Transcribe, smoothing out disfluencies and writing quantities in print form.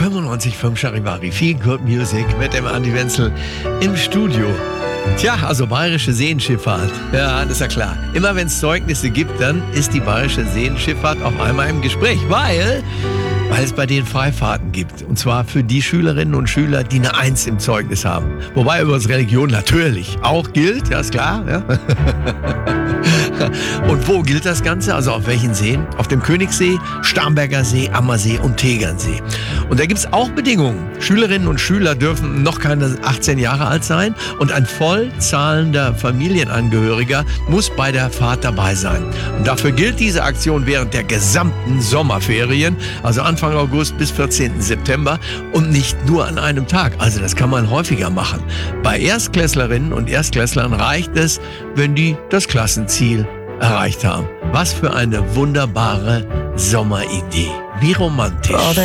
95.5 Charivari, viel Good Music mit dem Andi Wenzel im Studio. Tja, also bayerische Seenschifffahrt. Ja, das ist ja klar. Immer wenn es Zeugnisse gibt, dann ist die bayerische Seenschifffahrt auch einmal im Gespräch, weil es bei denen Freifahrten gibt. Und zwar für die Schülerinnen und Schüler, die eine 1 im Zeugnis haben. Wobei übrigens Religion natürlich auch gilt, ja, ist klar. Ja? Und wo gilt das Ganze? Also auf welchen Seen? Auf dem Königssee, Starnberger See, Ammersee und Tegernsee. Und da gibt es auch Bedingungen. Schülerinnen und Schüler dürfen noch keine 18 Jahre alt sein und ein voll zahlender Familienangehöriger muss bei der Fahrt dabei sein. Und dafür gilt diese Aktion während der gesamten Sommerferien, also Anfang August bis 14. September und nicht nur an einem Tag. Also das kann man häufiger machen. Bei Erstklässlerinnen und Erstklässlern reicht es, wenn die das Klassenziel erreicht haben. Was für eine wunderbare Sommeridee. Wie romantisch.